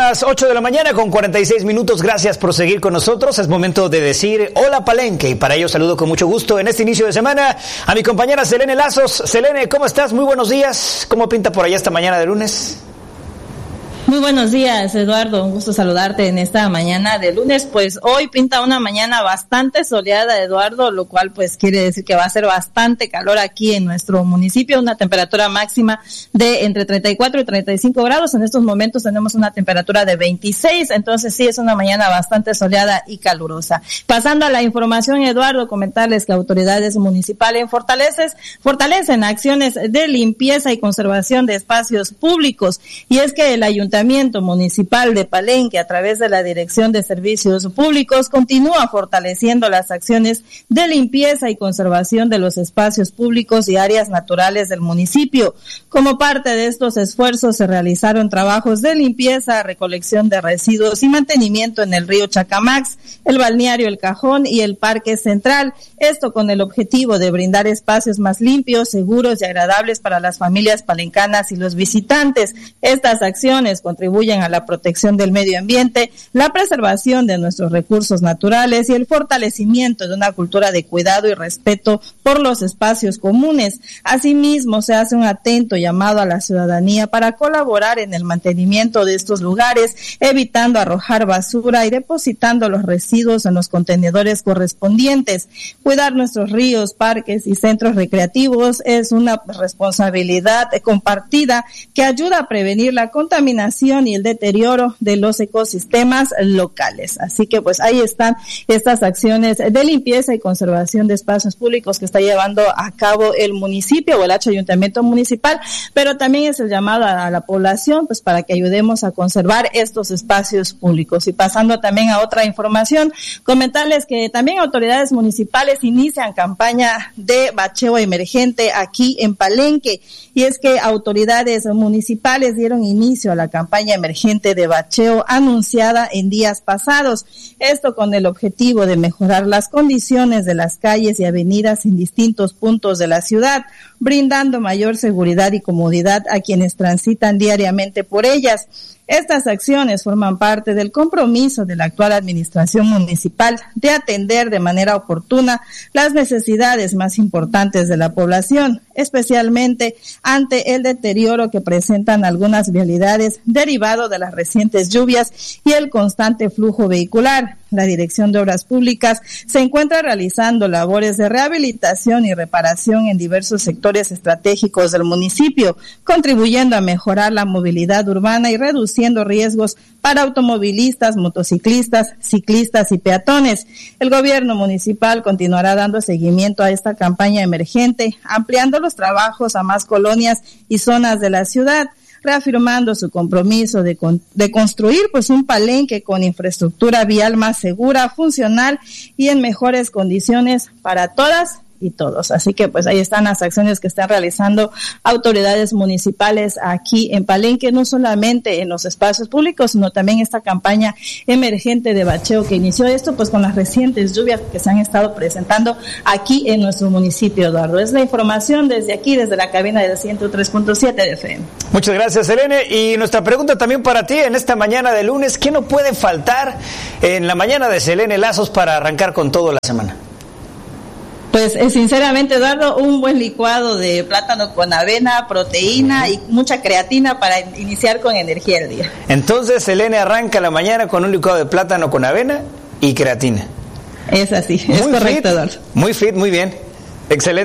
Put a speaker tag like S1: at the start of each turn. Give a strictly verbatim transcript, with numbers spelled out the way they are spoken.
S1: las ocho de la mañana con cuarenta y seis minutos. Gracias por seguir con nosotros. Es momento de decir hola Palenque y para ello saludo con mucho gusto en este inicio de semana a mi compañera Selene Lazos. Selene, ¿cómo estás? Muy buenos días. ¿Cómo pinta por allá esta mañana de lunes?
S2: Muy buenos días, Eduardo. Un gusto saludarte en esta mañana de lunes. Pues hoy pinta una mañana bastante soleada, Eduardo, lo cual pues quiere decir que va a ser bastante calor aquí en nuestro municipio. Una temperatura máxima de entre treinta y cuatro y treinta y cinco grados. En estos momentos tenemos una temperatura de veintiséis. Entonces sí, es una mañana bastante soleada y calurosa. Pasando a la información, Eduardo, comentarles que autoridades municipales fortalecen, fortalecen acciones de limpieza y conservación de espacios públicos. Y es que el ayuntamiento Municipal de Palenque, a través de la Dirección de Servicios Públicos, continúa fortaleciendo las acciones de limpieza y conservación de los espacios públicos y áreas naturales del municipio. Como parte de estos esfuerzos se realizaron trabajos de limpieza, recolección de residuos y mantenimiento en el río Chacamax, el balneario El Cajón y el Parque Central. Esto con el objetivo de brindar espacios más limpios, seguros y agradables para las familias palencanas y los visitantes. Estas acciones contribuyen a la protección del medio ambiente, la preservación de nuestros recursos naturales y el fortalecimiento de una cultura de cuidado y respeto por los espacios comunes. Asimismo, se hace un atento llamado a la ciudadanía para colaborar en el mantenimiento de estos lugares, evitando arrojar basura y depositando los residuos en los contenedores correspondientes. Cuidar nuestros ríos, parques y centros recreativos es una responsabilidad compartida que ayuda a prevenir la contaminación y el deterioro de los ecosistemas locales. Así que pues ahí están estas acciones de limpieza y conservación de espacios públicos que está llevando a cabo el municipio o el ayuntamiento municipal, pero también es el llamado a la población pues para que ayudemos a conservar estos espacios públicos. Y pasando también a otra información, comentarles que también autoridades municipales inician campaña de bacheo emergente aquí en Palenque, y es que autoridades municipales dieron inicio a la campaña campaña emergente de bacheo anunciada en días pasados. Esto con el objetivo de mejorar las condiciones de las calles y avenidas en distintos puntos de la ciudad, brindando mayor seguridad y comodidad a quienes transitan diariamente por ellas. Estas acciones forman parte del compromiso de la actual administración municipal de atender de manera oportuna las necesidades más importantes de la población, especialmente ante el deterioro que presentan algunas vialidades derivado de las recientes lluvias y el constante flujo vehicular. La Dirección de Obras Públicas se encuentra realizando labores de rehabilitación y reparación en diversos sectores estratégicos del municipio, contribuyendo a mejorar la movilidad urbana y reduciendo riesgos para automovilistas, motociclistas, ciclistas y peatones. El gobierno municipal continuará dando seguimiento a esta campaña emergente, ampliando los trabajos a más colonias y zonas de la ciudad, reafirmando su compromiso de, con, de construir pues un Palenque con infraestructura vial más segura, funcional y en mejores condiciones para todas y todos. Así que pues ahí están las acciones que están realizando autoridades municipales aquí en Palenque, no solamente en los espacios públicos, sino también esta campaña emergente de bacheo que inició esto pues con las recientes lluvias que se han estado presentando aquí en nuestro municipio, Eduardo. Es la información desde aquí, desde la cabina del ciento tres punto siete de F M.
S1: Muchas gracias, Selene. Y nuestra pregunta también para ti en esta mañana de lunes, ¿qué no puede faltar en la mañana de Selene Lazos para arrancar con todo la semana?
S2: Pues eh, sinceramente, Eduardo, un buen licuado de plátano con avena, proteína y mucha creatina para iniciar con energía el día.
S1: Entonces, Selene arranca la mañana con un licuado de plátano con avena y creatina.
S2: Es así, es
S1: muy
S2: correcto,
S1: fit,
S2: Eduardo.
S1: Muy fit, muy bien. Excelente.